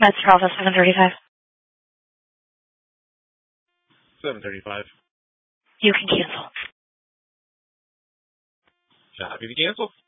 That's Bravo 735. 735. You can cancel. Happy to cancel.